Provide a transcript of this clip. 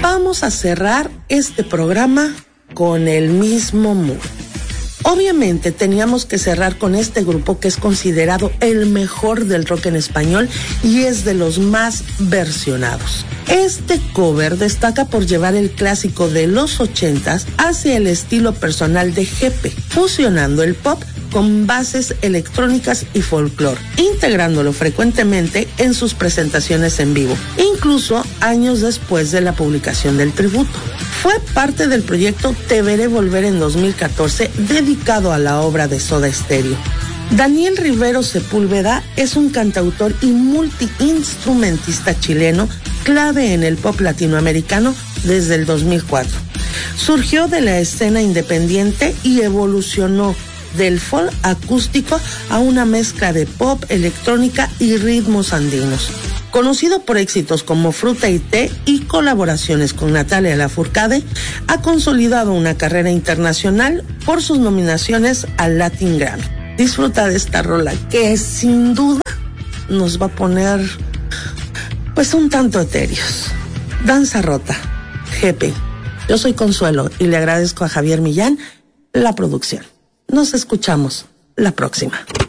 Vamos a cerrar este programa con el mismo mood. Obviamente teníamos que cerrar con este grupo que es considerado el mejor del rock en español y es de los más versionados. Este cover destaca por llevar el clásico de los 80s hacia el estilo personal de Jepe, fusionando el pop con bases electrónicas y folclore, integrándolo frecuentemente en sus presentaciones en vivo, incluso años después de la publicación del tributo. Fue parte del proyecto Te Veré Volver en 2014, dedicado a la obra de Soda Stereo. Daniel Rivero Sepúlveda es un cantautor y multiinstrumentista chileno clave en el pop latinoamericano desde el 2004. Surgió de la escena independiente y evolucionó del folk acústico a una mezcla de pop, electrónica y ritmos andinos. Conocido por éxitos como Fruta y Té y colaboraciones con Natalia Lafourcade, ha consolidado una carrera internacional por sus nominaciones al Latin Grammy. Disfruta de esta rola que sin duda nos va a poner pues un tanto etéreos. Danza Rota, Jepe. Yo soy Consuelo y le agradezco a Javier Millán la producción. Nos escuchamos la próxima.